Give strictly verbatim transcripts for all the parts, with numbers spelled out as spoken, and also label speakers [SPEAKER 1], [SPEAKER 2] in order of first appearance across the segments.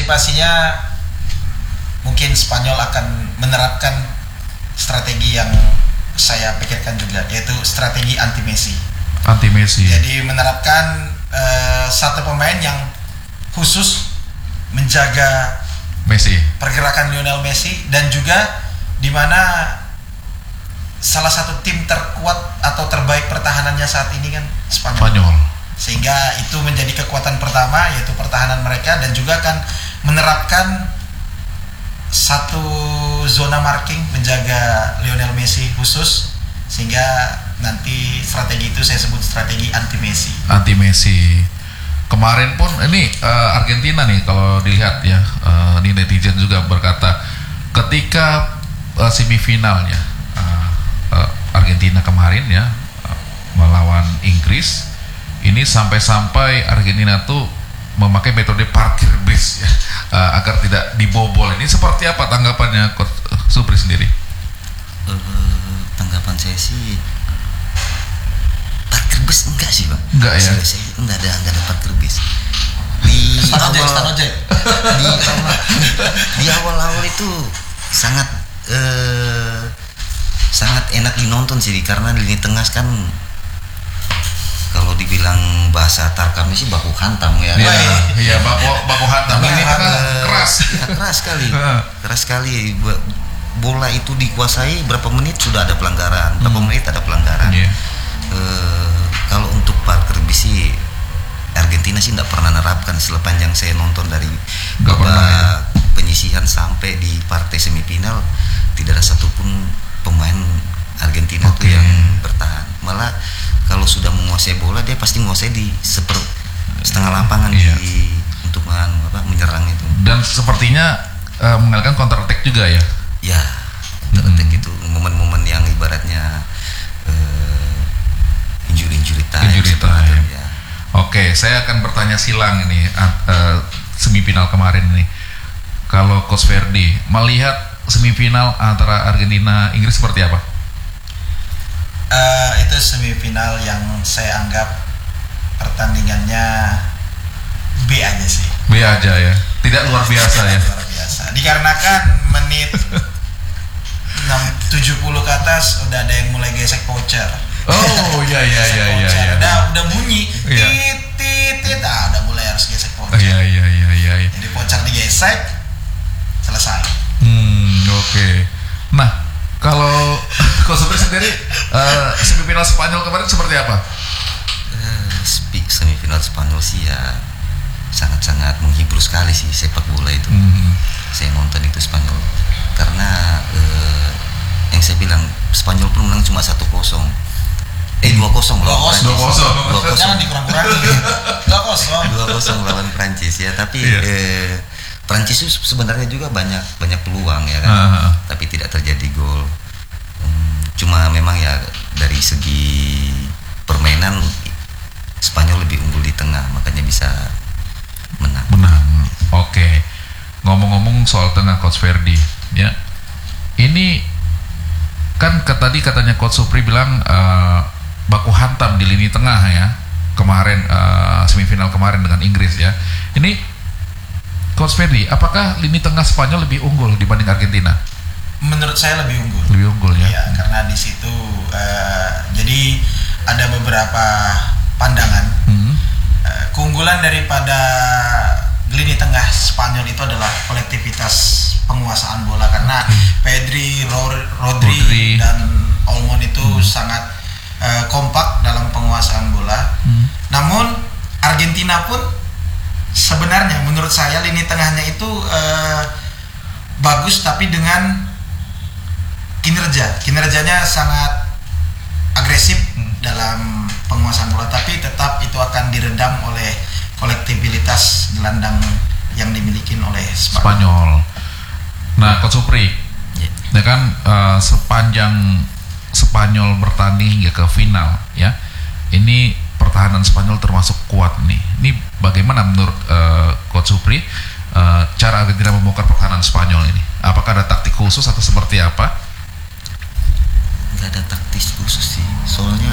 [SPEAKER 1] antisipasinya mungkin Spanyol akan menerapkan strategi yang saya pikirkan juga, yaitu strategi anti Messi.
[SPEAKER 2] Anti Messi.
[SPEAKER 1] Jadi menerapkan uh, satu pemain yang khusus menjaga
[SPEAKER 2] Messi,
[SPEAKER 1] pergerakan Lionel Messi, dan juga di mana salah satu tim terkuat atau terbaik pertahanannya saat ini kan Spanyol.
[SPEAKER 2] Spanyol.
[SPEAKER 1] Sehingga itu menjadi kekuatan pertama, yaitu pertahanan mereka, dan juga akan menerapkan satu zona marking menjaga Lionel Messi khusus, sehingga nanti strategi itu saya sebut strategi anti Messi.
[SPEAKER 2] Anti Messi. Kemarin pun ini uh, Argentina nih kalau dilihat ya, uh, ini netizen juga berkata ketika uh, semifinalnya uh, uh, Argentina kemarin ya uh, melawan Inggris, ini sampai-sampai Argentina tuh memakai metode parkir bis ya, uh, agar tidak dibobol. Ini seperti apa tanggapannya Coach Supri sendiri?
[SPEAKER 3] Uh, tanggapan saya sih parkir bis enggak sih Bang.
[SPEAKER 2] Enggak ya?
[SPEAKER 3] Saya, saya enggak ada enggak ada parkir bis. Di
[SPEAKER 1] Stanojek,
[SPEAKER 3] awal
[SPEAKER 1] Stanojek.
[SPEAKER 3] di awal di awal-awal itu sangat uh, sangat enak dinonton sih, karena lini tengah kan kalau dibilang bahasa tarkamnya sih baku hantam ya.
[SPEAKER 2] Iya, iya baku baku hantam ini kan keras.
[SPEAKER 3] Ya, keras sekali. Keras sekali. Bola itu dikuasai berapa menit sudah ada pelanggaran, berapa hmm. menit ada pelanggaran. Yeah. E, kalau untuk parkir bis sih Argentina sih tidak pernah nerapkan sepanjang saya nonton dari babak ya. Penyisihan sampai di partai semifinal, tidak ada satupun pemain Argentina okay. tuh yang bertahan. Malah kalau sudah menguasai bola dia pasti menguasai di seper setengah lapangan iya. di untuk men, apa, menyerang itu.
[SPEAKER 2] Dan sepertinya uh, mengandalkan counter attack juga ya.
[SPEAKER 3] Ya, counter attack hmm. itu momen-momen yang ibaratnya uh, injury-injury time.
[SPEAKER 2] Injury time.
[SPEAKER 3] Ya.
[SPEAKER 2] Oke, saya akan bertanya silang ini uh, semifinal kemarin ini. Kalau Coach Ferdi melihat semifinal antara Argentina Inggris seperti apa?
[SPEAKER 1] Uh, itu semifinal yang saya anggap pertandingannya B aja sih.
[SPEAKER 2] B aja ya, tidak luar biasa ya.
[SPEAKER 1] Luar biasa. Dikarenakan menit enam tujuh puluh ke atas udah ada yang mulai gesek voucher.
[SPEAKER 2] Oh iya iya iya iya. Ya.
[SPEAKER 1] Udah udah bunyi.
[SPEAKER 2] Ya.
[SPEAKER 1] Tit tit tit. Ah, udah mulai harus gesek voucher.
[SPEAKER 2] Iya iya iya iya. Ya.
[SPEAKER 1] Jadi voucher digesek, selesai.
[SPEAKER 2] Hmm oke. Okay. Nah. Kalau Coach Supri sendiri uh, semifinal Spanyol kemarin seperti apa?
[SPEAKER 3] Uh, semifinal Spanyol sih ya sangat-sangat menghibur sekali sih sepak bola itu. Mm-hmm. Saya nonton itu Spanyol karena uh, yang saya bilang Spanyol pun menang cuma satu kosong. Eh dua kosong
[SPEAKER 1] lawan Prancis.
[SPEAKER 2] dua kosong.
[SPEAKER 1] dua kosong. Jangan dikurang-kurangi. dua kosong.
[SPEAKER 3] dua kosong lawan Prancis ya, tapi yeah. eh, Prancis itu sebenarnya juga banyak banyak peluang ya kan, uh-huh. tapi tidak terjadi gol. Hmm, cuma memang ya dari segi permainan Spanyol lebih unggul di tengah, makanya bisa menang.
[SPEAKER 2] Menang. Oke. Okay. Ngomong-ngomong soal tengah Coach Ferdi, ya. Ini kan ke, tadi katanya Coach Supri bilang uh, baku hantam di lini tengah ya. Kemarin uh, semifinal kemarin dengan Inggris ya. Ini Coach Ferdi, apakah lini tengah Spanyol lebih unggul dibanding Argentina?
[SPEAKER 1] Menurut saya lebih unggul.
[SPEAKER 2] Lebih unggul ya.
[SPEAKER 1] Ya, karena di situ uh, jadi ada beberapa pandangan. Hmm. Uh, keunggulan daripada lini tengah Spanyol itu adalah kolektivitas penguasaan bola, karena hmm. Pedri, Rodri, Rodri dan Olmo itu hmm. sangat uh, kompak dalam penguasaan bola. Hmm. Namun Argentina pun sebenarnya menurut saya lini tengahnya itu uh, bagus, tapi dengan kinerja kinerjanya sangat agresif hmm. dalam penguasaan bola, tapi tetap itu akan diredam oleh kolektibilitas gelandang yang dimiliki oleh Spanyol.
[SPEAKER 2] Spanyol. Nah, Coach Supri, yeah. ya kan uh, sepanjang Spanyol bertanding hingga ke final ya, ini pertahanan Spanyol termasuk kuat nih. Ini bagaimana menurut uh, Coach Supri uh, cara Argentina membongkar pertahanan Spanyol ini? Apakah ada taktik khusus atau seperti apa?
[SPEAKER 3] Gak ada taktik khusus sih. Soalnya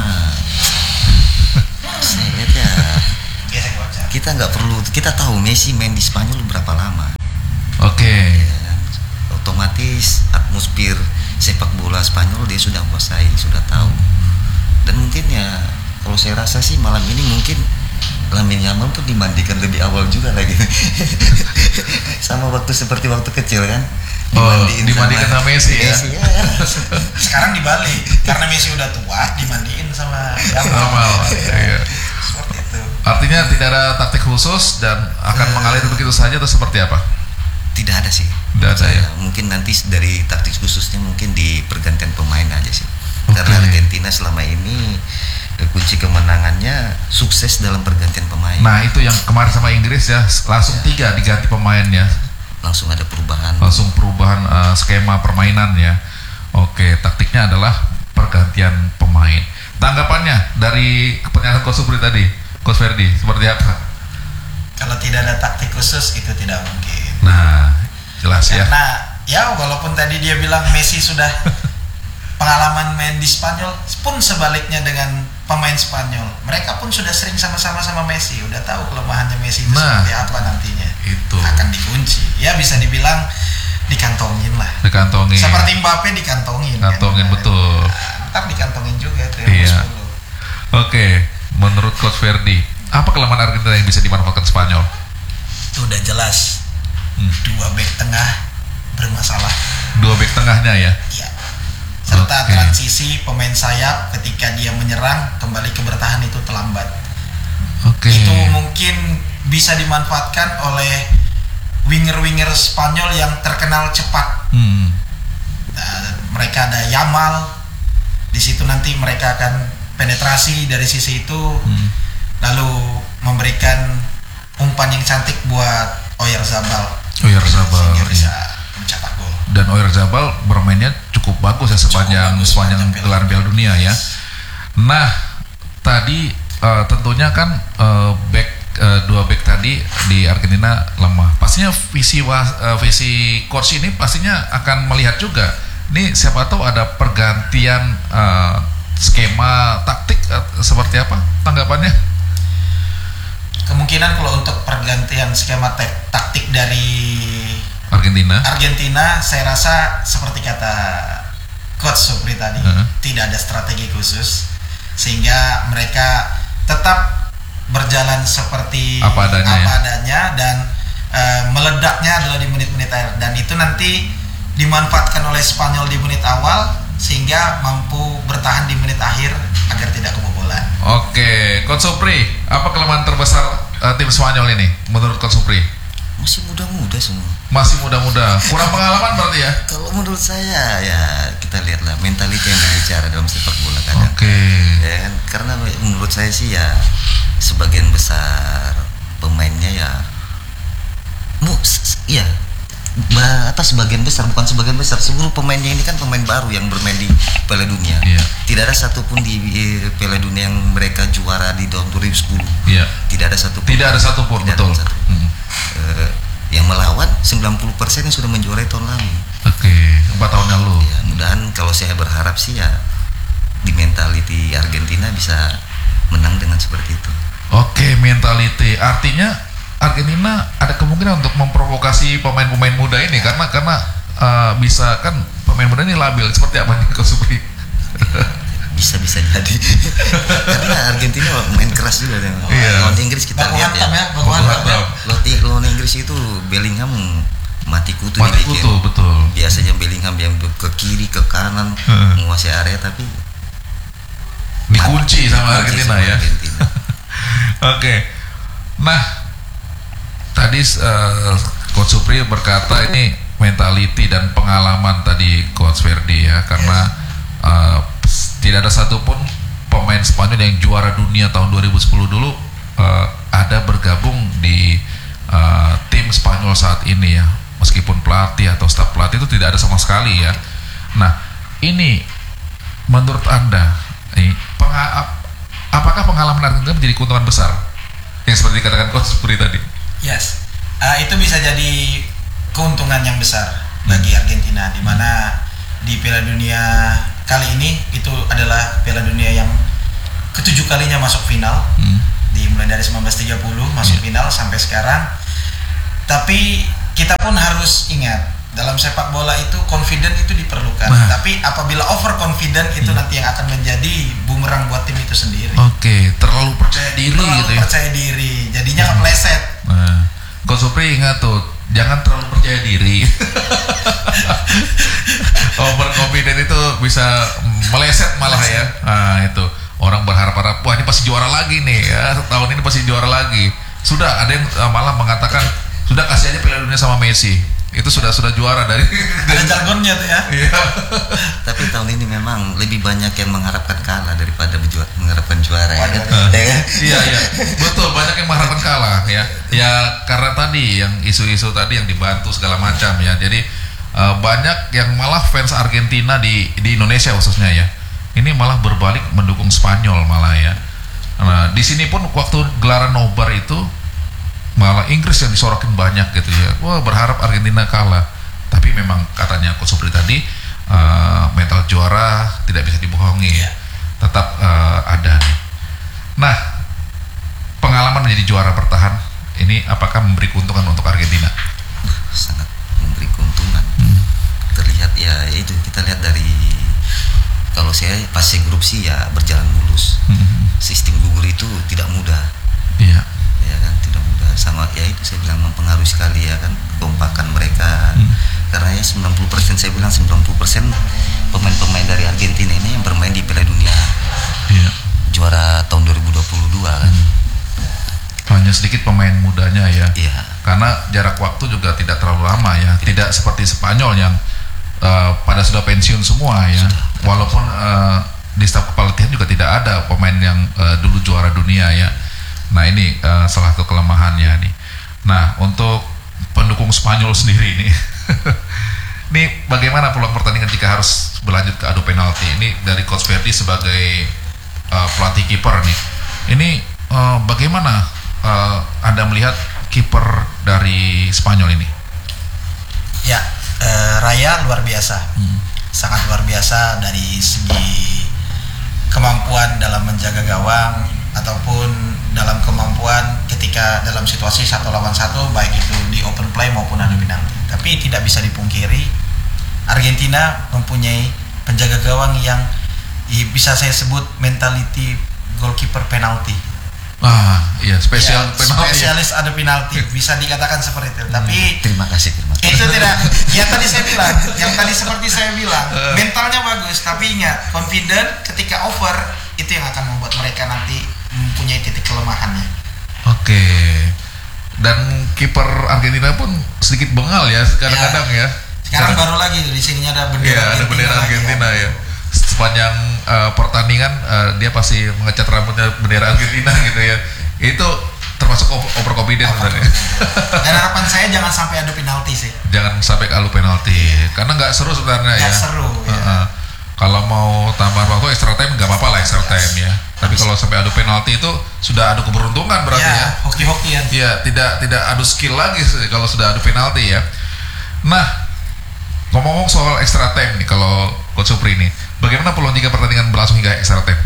[SPEAKER 3] saya lihat ya kita nggak perlu, kita tahu Messi main di Spanyol berapa lama. Dan mungkin ya kalau saya rasa sih malam ini mungkin Lamine Yamal tuh dimandikan lebih awal juga lagi. Sama waktu seperti waktu kecil kan.
[SPEAKER 2] Dimandiin oh, dimandikan sama, sama Messi ya. Messi, ya.
[SPEAKER 1] Sekarang dibalik karena Messi udah tua dimandiin sama Yamal.
[SPEAKER 2] Iya.
[SPEAKER 1] Seperti itu.
[SPEAKER 2] Artinya tidak ada taktik khusus dan akan uh, mengalir begitu saja atau seperti apa?
[SPEAKER 3] Tidak ada sih.
[SPEAKER 2] Tidak ada ya.
[SPEAKER 3] Mungkin nanti dari taktik khususnya mungkin di pergantian pemain aja sih. Okay. Karena Argentina selama ini kunci kemenangannya sukses dalam pergantian pemain.
[SPEAKER 2] Nah itu yang kemarin sama Inggris ya, langsung ya. tiga diganti pemainnya.
[SPEAKER 3] Langsung ada perubahan.
[SPEAKER 2] Langsung perubahan uh, skema permainan ya. Oke, taktiknya adalah pergantian pemain. Tanggapannya dari pernyataan Coach Supri tadi, Coach Ferdi, seperti apa?
[SPEAKER 1] Kalau tidak ada taktik khusus itu tidak mungkin.
[SPEAKER 2] Nah, jelas ya.
[SPEAKER 1] Karena ya walaupun tadi dia bilang Messi sudah pengalaman main di Spanyol, pun sebaliknya dengan pemain Spanyol, mereka pun sudah sering sama-sama sama Messi, udah tahu kelemahannya Messi itu nah, seperti apa nantinya.
[SPEAKER 2] Itu
[SPEAKER 1] akan dikunci. Ya bisa dibilang dikantongin lah.
[SPEAKER 2] Dikantongin.
[SPEAKER 1] Seperti Mbappe dikantongin.
[SPEAKER 2] Kantongin kan? Betul.
[SPEAKER 1] Nah, ntar dikantongin juga tuh.
[SPEAKER 2] Iya. Oke, menurut Coach Ferdi, apa kelemahan Argentina yang bisa dimanfaatkan Spanyol?
[SPEAKER 1] Itu udah jelas. Hmm. Dua bek tengah bermasalah.
[SPEAKER 2] Dua bek tengahnya ya?
[SPEAKER 1] Iya. Serta okay. transisi pemain sayap ketika dia menyerang kembali ke bertahan itu terlambat.
[SPEAKER 2] Oke. Okay.
[SPEAKER 1] Itu mungkin bisa dimanfaatkan oleh winger-winger Spanyol yang terkenal cepat. Hmm. Nah, mereka ada Yamal. Di situ nanti mereka akan penetrasi dari sisi itu, hmm. lalu memberikan umpan yang cantik buat Oyarzabal.
[SPEAKER 2] Oyarzabal
[SPEAKER 1] sehingga bisa mencetak gol.
[SPEAKER 2] Dan Oyarzabal bermainnya cukup bagus ya sepanjang bagus, sepanjang gelar Piala Dunia ya. Nah, tadi uh, tentunya kan uh, back uh, dua back tadi di Argentina lemah. Pastinya visi uh, visi coach ini pastinya akan melihat juga. Nih siapa tahu ada pergantian uh, skema taktik uh, seperti apa tanggapannya?
[SPEAKER 1] Kemungkinan kalau untuk pergantian skema te- taktik dari
[SPEAKER 2] Argentina,
[SPEAKER 1] Argentina, saya rasa seperti kata Coach Supri tadi, uh-huh. tidak ada strategi khusus, sehingga mereka tetap berjalan seperti
[SPEAKER 2] apa adanya,
[SPEAKER 1] apa
[SPEAKER 2] ya?
[SPEAKER 1] adanya dan uh, meledaknya adalah di menit-menit akhir, dan itu nanti dimanfaatkan oleh Spanyol di menit awal sehingga mampu bertahan di menit akhir agar tidak kebobolan.
[SPEAKER 2] Oke, Coach Supri, apa kelemahan terbesar uh, tim Spanyol ini menurut Coach Supri?
[SPEAKER 3] Masih muda-muda semua.
[SPEAKER 2] Masih muda-muda, kurang pengalaman berarti ya?
[SPEAKER 3] Kalau menurut saya ya kita lihatlah mentaliti yang berbicara dalam sepak bola kadang.
[SPEAKER 2] Oke.
[SPEAKER 3] Ya kan? Karena menurut saya sih ya sebagian besar pemainnya ya, mu, ya apa sebagian besar, bukan sebagian besar, seluruh pemainnya ini kan pemain baru yang bermain di Piala Dunia.
[SPEAKER 2] Iya.
[SPEAKER 3] Tidak ada satupun di Piala Dunia yang mereka juara di tahun dua ribu sepuluh.
[SPEAKER 2] Iya.
[SPEAKER 3] Tidak ada satupun.
[SPEAKER 2] Tidak ada satupun,
[SPEAKER 3] tidak
[SPEAKER 2] betul.
[SPEAKER 3] Ada satupun. Hmm. Uh, yang melawan sembilan puluh persen yang sudah menjuarai tahun lalu.
[SPEAKER 2] Oke, empat tahun lalu.
[SPEAKER 3] Ya, mudahan kalau saya berharap sih ya di mentality Argentina bisa menang dengan seperti itu.
[SPEAKER 2] Oke, mentality artinya Argentina ada kemungkinan untuk memprovokasi pemain-pemain muda ini karena karena uh, bisa kan pemain muda ini labil seperti apa nih Coach Supri?
[SPEAKER 3] Bisa bisa jadi karena Argentina main keras juga kan.
[SPEAKER 2] Iya.
[SPEAKER 3] Lawan Inggris kita
[SPEAKER 1] baku
[SPEAKER 3] lihat
[SPEAKER 1] hantam,
[SPEAKER 3] ya.
[SPEAKER 1] Baku hantam.
[SPEAKER 3] Lawan Inggris itu Bellingham mati kutu
[SPEAKER 2] mati
[SPEAKER 3] dibikin.
[SPEAKER 2] Kutu, betul.
[SPEAKER 3] Biasanya Bellingham yang ke kiri ke kanan hmm. menguasai area tapi
[SPEAKER 2] dikunci sama Argentina sama ya.
[SPEAKER 3] Argentina.
[SPEAKER 2] Oke. Nah, tadi uh, Coach Supri berkata ini mentality dan pengalaman tadi Coach Ferdi ya, karena uh, tidak ada satupun pemain Spanyol yang juara dunia tahun dua ribu sepuluh dulu uh, ada bergabung di uh, tim Spanyol saat ini ya, meskipun pelatih atau staf pelatih itu tidak ada sama sekali ya. Nah, ini menurut Anda ini, penga- apakah pengalaman Argentina menjadi keuntungan besar yang seperti dikatakan Coach Supri tadi?
[SPEAKER 1] Yes, uh, itu bisa jadi keuntungan yang besar bagi Argentina, di mana di Piala Dunia kali ini itu adalah Piala Dunia yang ketujuh kalinya masuk final, hmm. dimulai dari seribu sembilan ratus tiga puluh masuk yeah. final sampai sekarang. Tapi kita pun harus ingat dalam sepak bola itu confident itu diperlukan.
[SPEAKER 2] Nah.
[SPEAKER 1] Tapi apabila over confident itu hmm. nanti yang akan menjadi bumerang buat tim itu sendiri.
[SPEAKER 2] Oke, okay. terlalu percaya diri
[SPEAKER 1] terlalu
[SPEAKER 2] gitu ya.
[SPEAKER 1] percaya diri, jadinya hmm. kepleset.
[SPEAKER 2] Nah, Coach Supri ingat tuh, jangan terlalu percaya diri. Over confident itu bisa meleset malah ya. Nah, itu orang berharap-harap, wah ini pasti juara lagi nih ya, tahun ini pasti juara lagi. Sudah ada yang uh, malah mengatakan sudah kasih aja Piala Dunia sama Messi. Itu sudah sudah juara dari
[SPEAKER 1] ada jargonnya tuh ya.
[SPEAKER 2] Iya.
[SPEAKER 3] Tapi tahun ini memang lebih banyak yang mengharapkan kalah daripada berjuara, mengharapkan juara ya kan?
[SPEAKER 2] Uh, iya iya betul, banyak yang mengharapkan kalah ya. Ya karena tadi yang isu-isu tadi yang dibantu segala macam ya. Jadi uh, banyak yang malah fans Argentina di di Indonesia khususnya ya. Ini malah berbalik mendukung Spanyol malah ya. Nah di sini pun waktu gelaran nobar itu malah Inggris yang disorokin banyak gitu ya. Wah berharap Argentina kalah. Tapi memang katanya Coach Supri tadi uh, mental juara tidak bisa dibohongi ya. Tetap uh, ada nih. Nah pengalaman menjadi juara bertahan ini apakah memberi keuntungan untuk Argentina?
[SPEAKER 3] Sangat memberi keuntungan. Hmm. Terlihat ya itu kita lihat dari kalau saya fase grup sih ya berjalan mulus. Hmm. Sistem gugur itu tidak mudah.
[SPEAKER 2] Iya.
[SPEAKER 3] Ya kan tidak mudah, sama ya itu saya bilang mempengaruhi sekali ya kan kekompakan mereka. Hmm. Karena ya sembilan puluh persen saya bilang sembilan puluh persen pemain-pemain dari Argentina ini yang bermain di Piala Dunia. Yeah. Juara tahun dua ribu dua puluh dua kan.
[SPEAKER 2] Hmm. Hanya sedikit pemain mudanya ya.
[SPEAKER 3] Yeah.
[SPEAKER 2] Karena jarak waktu juga tidak terlalu lama ya. Tidak, tidak seperti Spanyol yang uh, pada sudah pensiun semua ya. Sudah. Walaupun uh, di staf kepelatihan juga tidak ada pemain yang uh, dulu juara dunia ya. Nah ini uh, salah satu kelemahannya nih. Nah untuk pendukung Spanyol sendiri ini, ini bagaimana peluang pertandingan jika harus berlanjut ke adu penalti? Ini dari Coach Ferdi sebagai uh, pelatih kiper nih. Ini uh, bagaimana uh, Anda melihat kiper dari Spanyol ini?
[SPEAKER 1] Ya, uh, Raya luar biasa, hmm. sangat luar biasa dari segi kemampuan dalam menjaga gawang ataupun dalam kemampuan ketika dalam situasi satu lawan satu baik itu di open play maupun adu penalti. Tapi tidak bisa dipungkiri Argentina mempunyai penjaga gawang yang bisa saya sebut mentality goalkeeper penalti.
[SPEAKER 2] Ah, iya spesial
[SPEAKER 1] ya,
[SPEAKER 2] penalti.
[SPEAKER 1] Spesialis adu penalti bisa dikatakan seperti itu. Hmm. Tapi
[SPEAKER 3] terima kasih terima kasih.
[SPEAKER 1] Itu tidak yang tadi saya bilang, yang tadi seperti saya bilang, mentalnya bagus tapi ingat confident ketika over itu yang akan membuat mereka nanti mempunyai titik kelemahannya.
[SPEAKER 2] Oke. Dan kiper Argentina pun sedikit bengal ya kadang-kadang ya. ya.
[SPEAKER 1] Sekarang Sekarang baru lagi di sini ada bendera.
[SPEAKER 2] Iya, ada bendera Argentina ya. ya. Sepanjang uh, pertandingan uh, dia pasti mengecat rambutnya bendera Argentina gitu ya. Itu termasuk over confidence sebenarnya.
[SPEAKER 1] Dan harapan saya jangan sampai adu penalti sih.
[SPEAKER 2] Jangan sampai adu penalti karena nggak seru sebenarnya ya.
[SPEAKER 1] Nggak seru.
[SPEAKER 2] Uh-uh. Ya. Kalau mau tambahan waktu extra time nggak apa-apa lah extra time ya. Tapi kalau sampai adu penalti itu sudah adu keberuntungan berarti ya.
[SPEAKER 1] ya. Hoki-hokian.
[SPEAKER 2] Iya, tidak tidak adu skill lagi kalau sudah adu penalti ya. Nah, ngomong-ngomong soal extra time nih kalau Coach Supri nih, bagaimana peluang jika pertandingan berlangsung hingga extra time?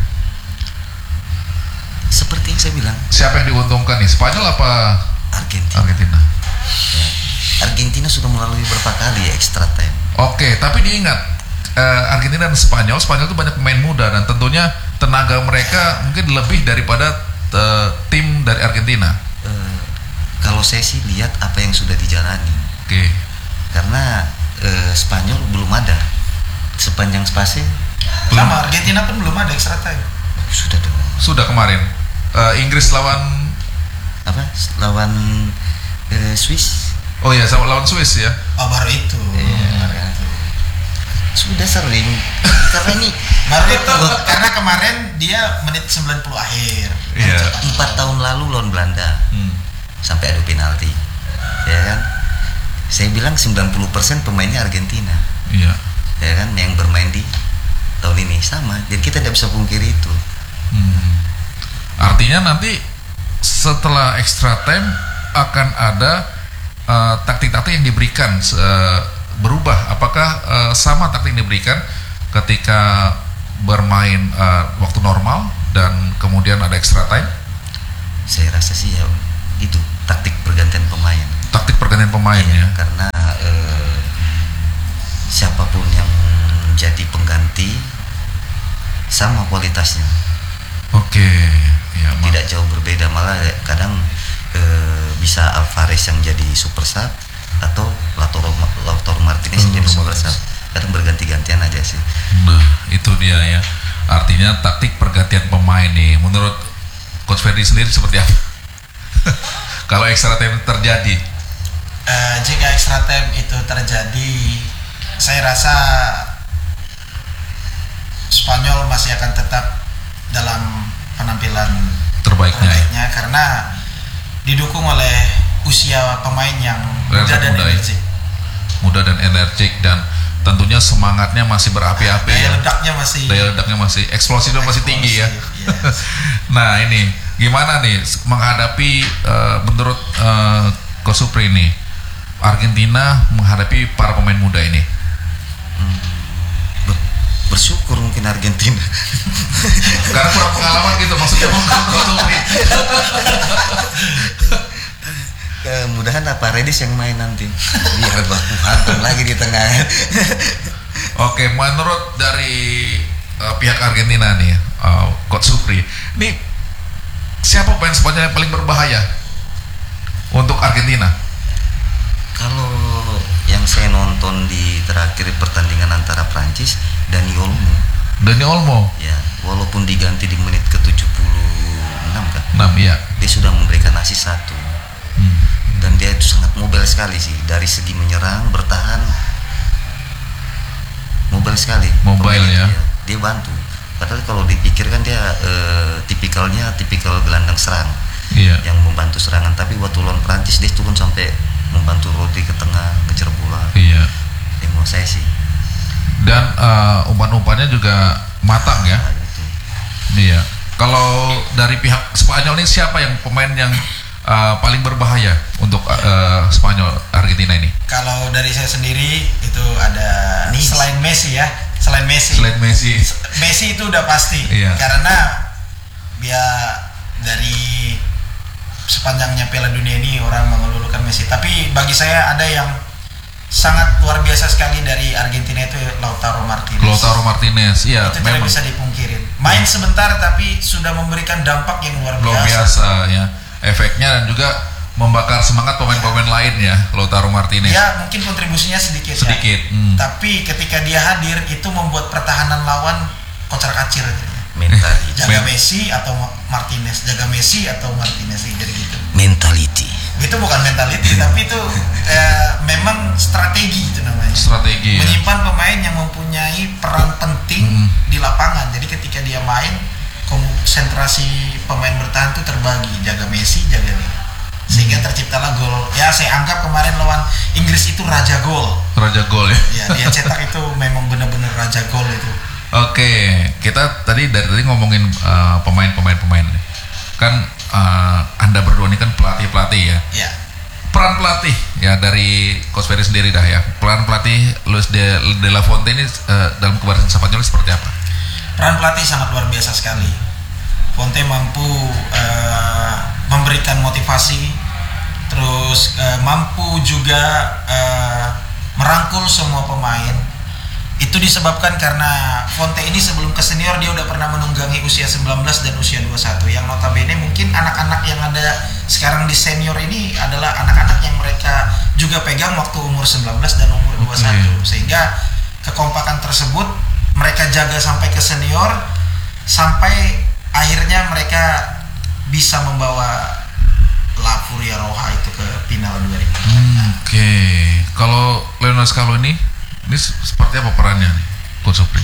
[SPEAKER 3] Seperti yang saya bilang.
[SPEAKER 2] Siapa yang diuntungkan nih? Spanyol apa
[SPEAKER 3] Argentina?
[SPEAKER 2] Argentina.
[SPEAKER 3] Ya. Argentina sudah melalui berapa kali extra time.
[SPEAKER 2] Oke, tapi diingat Uh, Argentina dan Spanyol, Spanyol itu banyak pemain muda dan tentunya tenaga mereka mungkin lebih daripada uh, tim dari Argentina.
[SPEAKER 3] Uh, kalau saya sih lihat apa yang sudah dijalani.
[SPEAKER 2] Oke. Okay.
[SPEAKER 3] Karena uh, Spanyol belum ada sepanjang spase.
[SPEAKER 1] Sama Argentina pun belum ada extra time.
[SPEAKER 3] Sudah dong.
[SPEAKER 2] Sudah kemarin. Uh, Inggris lawan
[SPEAKER 3] apa? Lawan uh, Swiss.
[SPEAKER 2] Oh ya, sama lawan Swiss ya.
[SPEAKER 1] Oh baru itu.
[SPEAKER 3] Iya. Hmm. Sudah sering karena ini
[SPEAKER 1] baru itu karena kemarin dia menit sembilan puluh akhir.
[SPEAKER 2] Iya.
[SPEAKER 3] Empat tahun lalu lawan Belanda hmm. sampai adu penalti, ya kan? Saya bilang sembilan puluh persen pemainnya Argentina.
[SPEAKER 2] Iya.
[SPEAKER 3] Ya kan, yang bermain di tahun ini sama. Jadi kita tidak bisa pungkiri itu.
[SPEAKER 2] Hmm. Artinya nanti setelah extra time akan ada uh, taktik-taktik yang diberikan. Uh, berubah, apakah uh, sama taktik yang diberikan ketika bermain uh, waktu normal dan kemudian ada extra time?
[SPEAKER 3] Saya rasa sih ya itu taktik pergantian pemain.
[SPEAKER 2] Taktik pergantian pemain
[SPEAKER 3] iya,
[SPEAKER 2] ya.
[SPEAKER 3] Karena uh, sama kualitasnya.
[SPEAKER 2] Oke, ya,
[SPEAKER 3] tidak jauh berbeda, malah kadang eh, bisa Alvarez yang jadi super sub atau Lautaro, Lautaro Martinez yang jadi super sub, kadang berganti-gantian aja sih.
[SPEAKER 2] Nah, itu dia ya, artinya taktik pergantian pemain nih. Menurut Coach Ferdi sendiri seperti apa? Kalau extra time terjadi?
[SPEAKER 1] Uh, jika extra time itu terjadi, saya rasa Spanyol masih akan tetap dalam penampilan
[SPEAKER 2] terbaiknya,
[SPEAKER 1] terbaiknya karena didukung oleh usia pemain yang muda dan
[SPEAKER 2] muda,
[SPEAKER 1] energik.
[SPEAKER 2] Muda dan energik dan tentunya semangatnya masih berapi-api.
[SPEAKER 1] Daya
[SPEAKER 2] ya.
[SPEAKER 1] ledaknya masih
[SPEAKER 2] Daya ledaknya masih eksplosifnya masih tinggi ya.
[SPEAKER 1] Yes.
[SPEAKER 2] Nah, ini gimana nih menghadapi uh, menurut uh, Coach Supri ini Argentina menghadapi para pemain muda ini?
[SPEAKER 3] Hmm. Bersyukur mungkin Argentina
[SPEAKER 2] karena kurang pengalaman gitu maksudnya.
[SPEAKER 3] Mudahan apa Redis yang main nanti biar baku hantam lagi di tengah.
[SPEAKER 2] Oke, menurut dari uh, pihak Argentina nih uh, Coach Supri, ini siapa pemain Spanyol yang paling berbahaya untuk Argentina?
[SPEAKER 3] Kalau yang saya nonton di terakhir pertandingan antara Prancis, Dani Olmo.
[SPEAKER 2] Dani Olmo?
[SPEAKER 3] Ya, walaupun diganti di menit ke tujuh puluh enam kan?
[SPEAKER 2] enam, ya.
[SPEAKER 3] Dia sudah memberikan asis satu. Hmm. Dan dia itu sangat mobile sekali sih. Dari segi menyerang, bertahan, mobile sekali.
[SPEAKER 2] Mobile ya.
[SPEAKER 3] Dia, dia bantu. Padahal kalau dipikirkan dia eh, tipikalnya tipikal gelandang serang.
[SPEAKER 2] Iya.
[SPEAKER 3] Yang membantu serangan. Tapi waktu lawan Prancis dia turun sampai membantu Rodri ke tengah, ngejar bola.
[SPEAKER 2] Iya.
[SPEAKER 3] Yang mau saya sih.
[SPEAKER 2] Dan uh, umpan-umpannya juga matang ya.
[SPEAKER 3] Nah, gitu.
[SPEAKER 2] Iya. Kalau dari pihak Spanyol ini siapa yang pemain yang uh, paling berbahaya untuk uh, Spanyol Argentina ini?
[SPEAKER 1] Kalau dari saya sendiri itu ada
[SPEAKER 3] Nih.
[SPEAKER 1] selain Messi ya, selain Messi.
[SPEAKER 2] Selain Messi.
[SPEAKER 1] Messi itu udah pasti.
[SPEAKER 2] Iya.
[SPEAKER 1] Karena dia dari sepanjangnya Piala Dunia ini orang mengelulukan Messi. Tapi bagi saya ada yang sangat luar biasa sekali dari Argentina itu Lautaro Martinez.
[SPEAKER 2] Lautaro Martinez, iya.
[SPEAKER 1] Itu tidak bisa dipungkirin. Main sebentar tapi sudah memberikan dampak yang luar biasa.
[SPEAKER 2] Luar biasa ya. Efeknya dan juga membakar semangat pemain-pemain lain ya, Lautaro Martinez.
[SPEAKER 1] Ya mungkin kontribusinya sedikit.
[SPEAKER 2] Sedikit.
[SPEAKER 1] Ya.
[SPEAKER 2] Hmm.
[SPEAKER 1] Tapi ketika dia hadir itu membuat pertahanan lawan kocar-kacir.
[SPEAKER 3] Mentality.
[SPEAKER 1] Jaga Messi atau Martinez, jaga Messi atau Martinez jadi gitu.
[SPEAKER 3] Mentality.
[SPEAKER 1] Itu bukan mentality tapi itu eh, memang strategi itu namanya.
[SPEAKER 2] Strategi.
[SPEAKER 1] Menyimpan ya. Pemain yang mempunyai peran penting hmm. di lapangan. Jadi ketika dia main, konsentrasi pemain bertahan itu terbagi, jaga Messi, jaga dia. Sehingga hmm. terciptalah gol. Ya saya anggap kemarin lawan Inggris itu raja gol.
[SPEAKER 2] Raja gol ya.
[SPEAKER 1] Ya dia cetak itu memang benar-benar raja gol itu.
[SPEAKER 2] Oke, kita tadi dari tadi ngomongin uh, pemain-pemain pemain nih. Kan uh, Anda berdua ini kan pelatih-pelatih ya.
[SPEAKER 1] Ya.
[SPEAKER 2] Peran pelatih ya dari Coach Ferdi sendiri dah ya. Peran pelatih Luis de, de la Fuente ini uh, dalam kebaran Spanyol seperti apa?
[SPEAKER 1] Peran pelatih sangat luar biasa sekali. Fonte mampu uh, memberikan motivasi, terus uh, mampu juga uh, merangkul semua pemain. Itu disebabkan karena Fonte ini sebelum ke senior dia udah pernah menunggangi usia sembilan belas dan usia dua puluh satu yang notabene mungkin anak-anak yang ada sekarang di senior ini adalah anak-anak yang mereka juga pegang waktu umur sembilan belas dan umur dua puluh satu. Okay. Sehingga kekompakan tersebut mereka jaga sampai ke senior sampai akhirnya mereka bisa membawa La Furia Roja itu ke final dua ribu.
[SPEAKER 2] Hmm, Oke, okay. Kalau Lionel Scaloni ini seperti apa perannya nih, Coach Supri?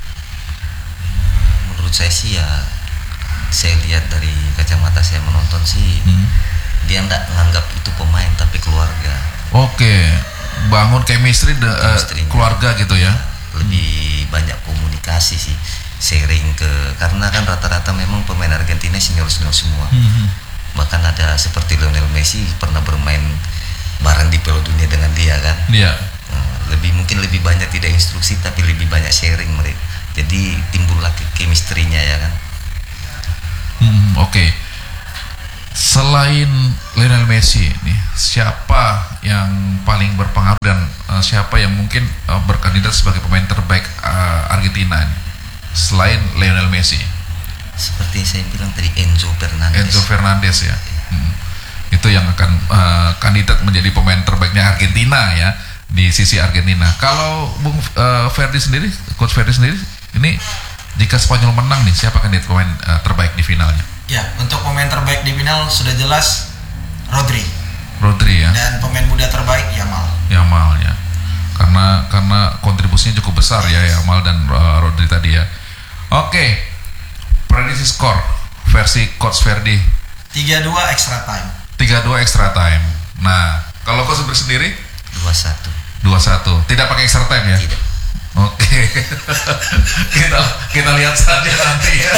[SPEAKER 3] Menurut saya sih ya, saya lihat dari kacamata saya menonton sih, hmm. dia enggak menganggap itu pemain tapi keluarga.
[SPEAKER 2] Oke, bangun chemistry de, uh, keluarga gitu ya.
[SPEAKER 3] Lebih hmm. banyak komunikasi sih, sharing ke karena kan rata-rata memang pemain Argentina senior-senior semua. Hmm. Bahkan ada seperti Lionel Messi pernah bermain bareng di Piala Dunia dengan dia kan.
[SPEAKER 2] Iya.
[SPEAKER 3] Lebih mungkin lebih banyak tidak instruksi tapi lebih banyak sharing mereka. Jadi timbul lagi chemistry-nya ya kan.
[SPEAKER 2] Hmm, oke. Okay. Selain Lionel Messi nih, siapa yang paling berpengaruh dan uh, siapa yang mungkin uh, berkandidat sebagai pemain terbaik uh, Argentina nih? selain Lionel Messi?
[SPEAKER 3] Seperti saya bilang tadi, Enzo Fernandez.
[SPEAKER 2] Enzo Fernandez ya. Hmm. Itu yang akan uh, kandidat menjadi pemain terbaiknya Argentina ya, di sisi Argentina. Kalau Bung uh, Ferdi sendiri, Coach Ferdi sendiri, ini jika Spanyol menang nih, siapa kandidat pemain uh, terbaik di finalnya?
[SPEAKER 1] Ya, untuk pemain terbaik di final sudah jelas Rodri.
[SPEAKER 2] Rodri ya.
[SPEAKER 1] Dan pemain muda terbaik Yamal.
[SPEAKER 2] Yamal ya. Karena karena kontribusinya cukup besar ya Yamal dan uh, Rodri tadi ya. Oke. Prediksi skor versi Coach Ferdi.
[SPEAKER 1] tiga dua extra time.
[SPEAKER 2] tiga dua extra time. Nah, kalau Coach Ferdi sendiri
[SPEAKER 3] dua satu.
[SPEAKER 2] dua satu. Tidak pakai extra time ya?
[SPEAKER 3] Tidak.
[SPEAKER 2] Oke. kita kita lihat saja nanti ya.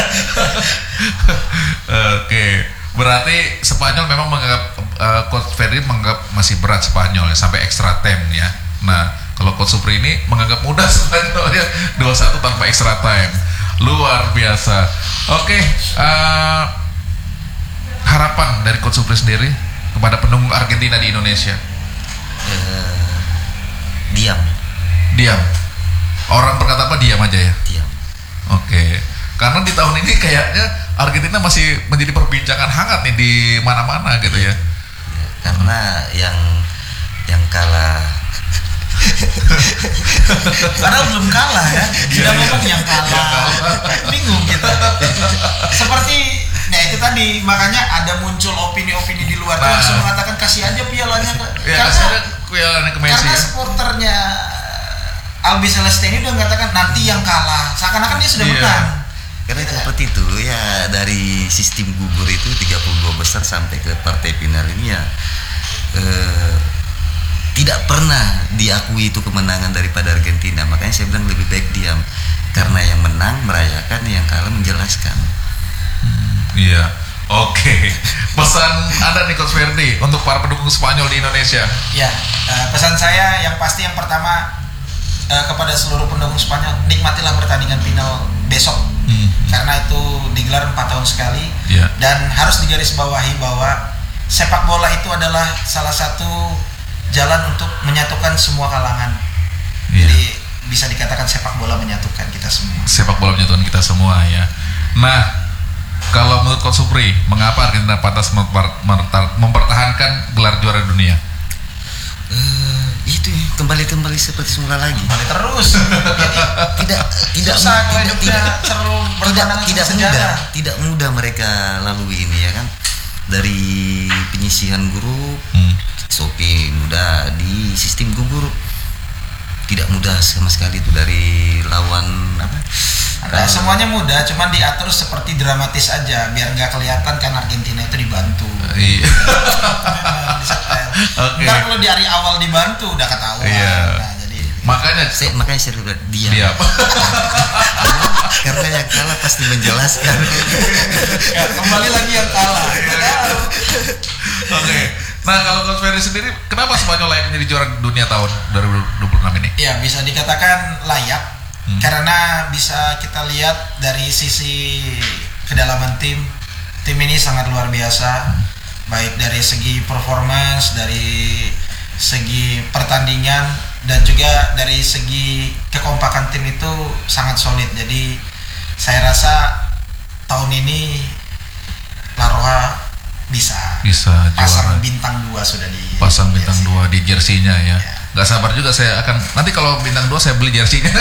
[SPEAKER 2] Oke. Berarti Spanyol memang menganggap uh, Coach Ferdi menganggap masih berat Spanyol ya, sampai extra time ya. Nah, kalau Coach Supri ini menganggap mudah Spanyol ya, dua satu tanpa extra time. Luar biasa. Oke, uh, harapan dari Coach Supri sendiri kepada pendukung Argentina di Indonesia?
[SPEAKER 3] Uh, diam.
[SPEAKER 2] Diam. Orang berkata apa, diam aja ya?
[SPEAKER 3] Diam.
[SPEAKER 2] Oke. Karena di tahun ini kayaknya Argentina masih menjadi perbincangan hangat nih di mana-mana gitu ya.
[SPEAKER 3] Ya, karena yang yang kalah
[SPEAKER 1] Karena belum kalah ya, tidak ngomong yang kalah, bingung kita. Seperti, nah itu tadi makanya ada muncul opini-opini di luar tuh
[SPEAKER 2] Nah.
[SPEAKER 1] langsung mengatakan kasih aja pialanya ke,
[SPEAKER 2] Ya,
[SPEAKER 1] karena
[SPEAKER 2] kasih aja pialanya ke Messi
[SPEAKER 1] karena
[SPEAKER 2] ya.
[SPEAKER 1] supporternya Albi Celeste ini udah mengatakan nanti yang kalah, seakan-akan dia sudah
[SPEAKER 2] Iya.
[SPEAKER 1] menang.
[SPEAKER 3] karena seperti itu ya, dari sistem gugur itu tiga puluh dua besar sampai ke partai final ini ya eh, tidak pernah diakui itu kemenangan daripada Argentina. Makanya saya bilang lebih baik diam, karena yang menang merayakan, yang kalah menjelaskan.
[SPEAKER 2] Hmm, iya. Oke. Pesan Anda nih Coach Ferdi untuk para pendukung Spanyol di Indonesia?
[SPEAKER 1] Ya, eh, pesan saya yang pasti yang pertama eh, kepada seluruh pendukung Spanyol, nikmatilah pertandingan final besok.
[SPEAKER 2] Hmm.
[SPEAKER 1] Karena itu digelar empat tahun sekali.
[SPEAKER 2] Iya.
[SPEAKER 1] Dan harus digarisbawahi bahwa sepak bola itu adalah salah satu jalan untuk menyatukan semua kalangan.
[SPEAKER 2] Iya.
[SPEAKER 1] Jadi bisa dikatakan sepak bola menyatukan kita semua.
[SPEAKER 2] Sepak bola menyatukan kita semua ya. Nah, kalau menurut Coach Supri, mengapa Argentina pantas memper- merta- mempertahankan gelar juara dunia?
[SPEAKER 3] Eh, itu ya, kembali-kembali seperti semula lagi.
[SPEAKER 1] Kembali terus.
[SPEAKER 3] Tidak tidak
[SPEAKER 1] Susah kalau
[SPEAKER 3] tidak
[SPEAKER 1] hidupnya
[SPEAKER 3] tidak
[SPEAKER 1] seru
[SPEAKER 3] tidak,
[SPEAKER 1] berpandangan
[SPEAKER 3] tidak
[SPEAKER 1] sama
[SPEAKER 3] mudah,
[SPEAKER 1] sejarah.
[SPEAKER 3] tidak mudah mereka lalui ini ya kan. Dari penyisihan grup,
[SPEAKER 2] Hmm.
[SPEAKER 3] Sopi mudah di sistem gugur, tidak mudah sama sekali itu dari lawan apa?
[SPEAKER 1] Ada,
[SPEAKER 3] Kalau-
[SPEAKER 1] semuanya mudah, cuman diatur seperti dramatis aja biar nggak kelihatan kan Argentina itu dibantu.
[SPEAKER 2] Iya.
[SPEAKER 1] Memang disetel.
[SPEAKER 2] Oke.
[SPEAKER 1] Ntar kalau dari awal dibantu udah ketahuan.
[SPEAKER 2] Iya.
[SPEAKER 1] Nah, jadi
[SPEAKER 2] Makanya
[SPEAKER 3] Saya, makanya saya bilang diam.
[SPEAKER 2] dia
[SPEAKER 3] Karena yang kalah pasti menjelaskan.
[SPEAKER 1] ya, kembali lagi yang kalah.
[SPEAKER 2] Oke. Nah, kalau Coach Ferdi sendiri, kenapa Spanyol layak menjadi juara dunia tahun dua ribu dua puluh enam ini?
[SPEAKER 1] Ya bisa dikatakan layak
[SPEAKER 2] Hmm.
[SPEAKER 1] karena bisa kita lihat dari sisi kedalaman tim, tim ini sangat luar biasa, baik dari segi performance, dari segi pertandingan, dan juga dari segi kekompakan tim itu sangat solid. Jadi saya rasa tahun ini La Roja bisa
[SPEAKER 2] Bisa
[SPEAKER 1] pasang
[SPEAKER 2] juara.
[SPEAKER 1] bintang dua sudah di
[SPEAKER 2] Pasang bintang
[SPEAKER 1] jersey.
[SPEAKER 2] dua di jersinya ya.
[SPEAKER 1] Ya.
[SPEAKER 2] Gak sabar juga saya akan, nanti kalau bintang dua saya beli jersinya.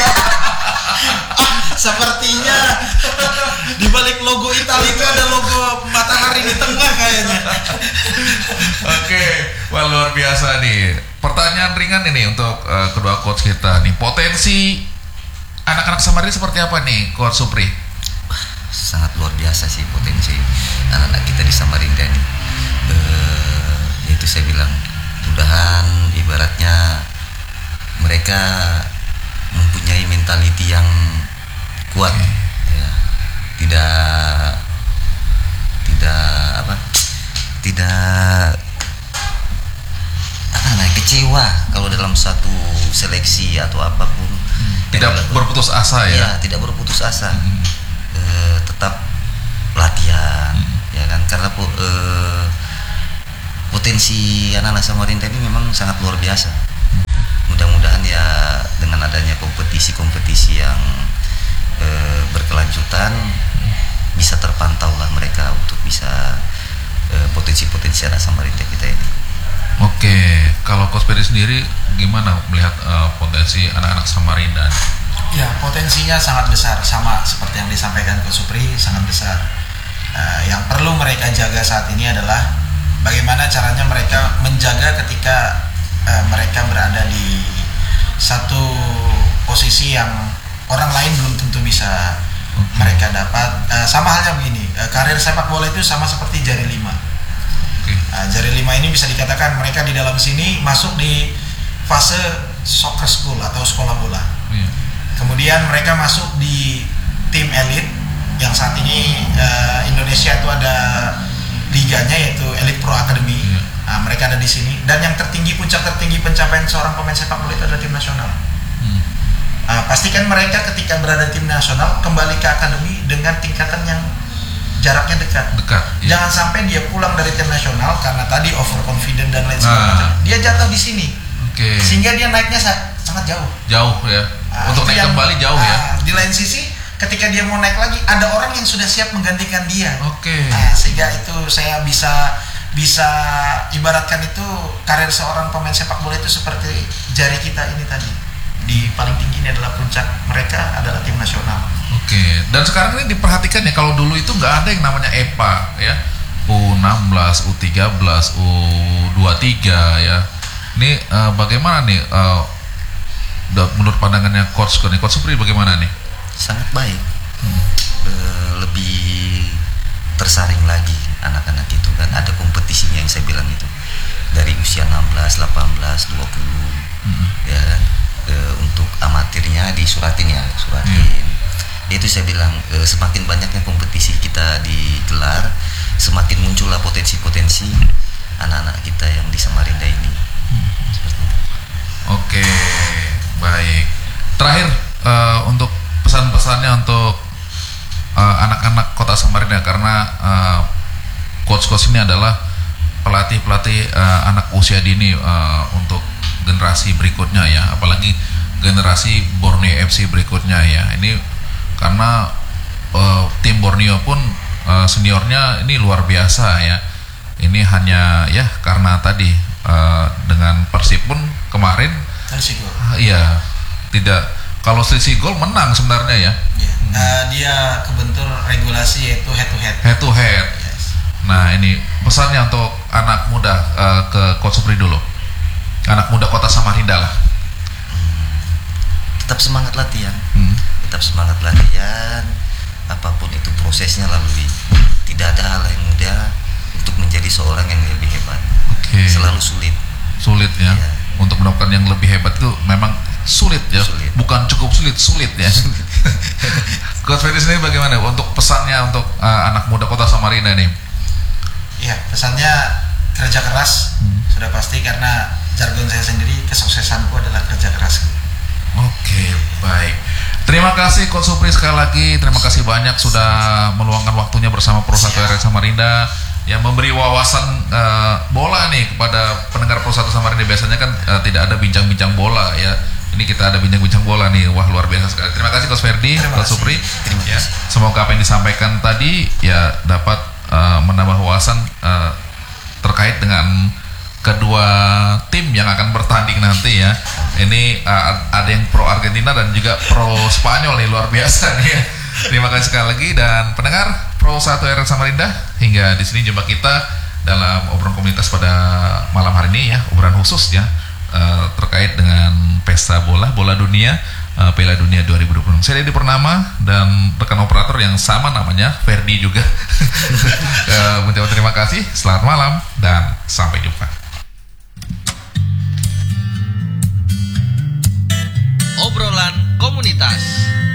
[SPEAKER 1] Sepertinya di balik logo Italia itu ada logo matahari di tengah kayaknya.
[SPEAKER 2] Oke, wah luar biasa nih. Pertanyaan ringan ini untuk uh, kedua coach kita nih. Potensi anak-anak Samarinda seperti apa nih, Coach Supri?
[SPEAKER 3] Sangat luar biasa sih potensi anak-anak kita di Samarinda ini. Eh, yaitu saya bilang, mudahan ibaratnya mereka mempunyai mentality yang kuat, ya. tidak tidak apa tidak apa namanya kecewa kalau dalam satu seleksi atau apapun.
[SPEAKER 2] Tidak
[SPEAKER 3] Yang
[SPEAKER 2] berputus asa ya.
[SPEAKER 3] Ya, tidak berputus asa.
[SPEAKER 2] Hmm.
[SPEAKER 3] Eh, tetap latihan,
[SPEAKER 2] Hmm.
[SPEAKER 3] ya kan, karena po- eh, potensi anak-anak Samarinda ini memang sangat luar biasa. Mudah-mudahan ya dengan adanya kompetisi-kompetisi yang uh, berkelanjutan, bisa terpantau lah mereka untuk bisa uh, potensi-potensi anak Samarinda kita ini.
[SPEAKER 2] Oke, kalau Coach Ferdi sendiri gimana melihat uh, potensi anak-anak Samarinda?
[SPEAKER 1] Ya, potensinya sangat besar, sama seperti yang disampaikan Coach Supri, sangat besar. Uh, yang perlu mereka jaga saat ini adalah bagaimana caranya mereka menjaga ketika uh, mereka berada di satu posisi yang orang lain belum tentu bisa okay. mereka dapat. Uh, sama halnya begini, uh, karir sepak bola itu sama seperti jari lima. Okay. Uh, jari lima ini bisa dikatakan mereka di dalam sini masuk di fase soccer school atau sekolah bola. Yeah. Kemudian mereka masuk di tim elit yang saat ini uh, Indonesia itu ada liganya yaitu Elite Pro Academy. Yeah. Nah, mereka ada di sini dan yang tertinggi, puncak tertinggi pencapaian seorang pemain sepak bola itu adalah tim nasional. Hmm. Uh, pastikan mereka ketika berada di tim nasional kembali ke akademi dengan tingkatan yang jaraknya dekat.
[SPEAKER 2] Dekat. Yeah.
[SPEAKER 1] Jangan sampai dia pulang dari tim nasional karena tadi overconfident dan lain sebagainya. Nah. Dia jatuh di sini.
[SPEAKER 2] Okay.
[SPEAKER 1] Sehingga dia naiknya sangat jauh.
[SPEAKER 2] Jauh ya. Uh, Untuk naik yang, kembali jauh uh, ya.
[SPEAKER 1] Di lain sisi, ketika dia mau naik lagi, ada orang yang sudah siap menggantikan dia.
[SPEAKER 2] Oke. Okay.
[SPEAKER 1] Nah, sehingga itu saya bisa bisa ibaratkan itu karir seorang pemain sepak bola itu seperti jari kita ini tadi. Di paling tinggi ini adalah puncak mereka adalah tim nasional.
[SPEAKER 2] Oke. Okay. Dan sekarang ini diperhatikan ya, kalau dulu itu nggak ada yang namanya E P A ya. U enam belas, U tiga belas, U dua puluh tiga ya. Ini uh, bagaimana nih uh, menurut pandangannya coach nih, Coach Supri bagaimana nih?
[SPEAKER 3] Sangat baik. Hmm. E, lebih tersaring lagi anak-anak itu kan, ada kompetisinya yang saya bilang itu dari usia enam belas, delapan belas, dua puluh hmm. ya e, untuk amatirnya disuratin ya, suratin. Hmm. Itu saya bilang e, semakin banyaknya kompetisi kita digelar, semakin muncullah potensi-potensi anak-anak kita yang di Samarinda ini. Hmm. Seperti itu.
[SPEAKER 2] Oke, baik. Terakhir uh, untuk pesan-pesannya untuk uh, anak-anak Kota Samarinda, karena uh, coach-coach ini adalah pelatih-pelatih uh, anak usia dini uh, untuk generasi berikutnya ya, apalagi generasi Borneo F C berikutnya ya. Ini karena uh, tim Borneo pun uh, seniornya ini luar biasa ya. Ini hanya ya karena tadi uh, dengan Persib pun kemarin iya tidak, kalau selisih gol menang sebenarnya ya.
[SPEAKER 1] Yeah. Hmm. Uh, dia kebentur regulasi yaitu head to head.
[SPEAKER 2] Head to head. Yes. Nah ini pesannya untuk anak muda uh, ke Coach Supri dulu. Anak muda Kota Samarinda lah.
[SPEAKER 3] Hmm. Tetap semangat latihan.
[SPEAKER 2] Hmm.
[SPEAKER 3] Tetap semangat latihan. Apapun itu prosesnya lalui. Tidak ada hal yang mudah untuk menjadi seorang yang lebih hebat.
[SPEAKER 2] Okay.
[SPEAKER 3] Selalu sulit.
[SPEAKER 2] Sulit ya. Yeah. Untuk mendapatkan yang lebih hebat itu memang sulit ya, sulit. Bukan cukup sulit, sulit ya. Coach Ferdi sendiri bagaimana untuk pesannya untuk uh, anak muda Kota Samarinda nih?
[SPEAKER 1] Iya, pesannya kerja keras hmm. sudah pasti, karena jargon saya sendiri, kesuksesanku adalah kerja keras.
[SPEAKER 2] Oke, baik. Terima kasih Coach Supri sekali lagi, terima kasih banyak sudah meluangkan waktunya bersama Pro satu R S Samarinda yang memberi wawasan uh, bola nih kepada pendengar Pro satu Samarinda. Biasanya kan uh, tidak ada bincang-bincang bola ya. Ini kita ada bincang-bincang bola nih. Wah, luar biasa sekali. Terima kasih Coach Ferdi, Coach Supri. Ya, semoga apa yang disampaikan tadi ya dapat uh, menambah wawasan uh, terkait dengan kedua tim yang akan bertanding nanti ya. Ini uh, ada yang pro Argentina dan juga pro Spanyol nih, luar biasa nih ya. Terima kasih sekali lagi, dan pendengar Pro satu R S Samarinda, hingga di sini jumpa kita dalam obrolan komunitas pada malam hari ini ya, obrolan khusus ya uh, terkait dengan pesta bola bola dunia uh, Piala Dunia dua ribu dua puluh enam. Saya Dedi Purnama dan rekan operator yang sama namanya Ferdi juga. uh, Mengucapkan terima kasih, selamat malam dan sampai jumpa.
[SPEAKER 4] Obrolan komunitas.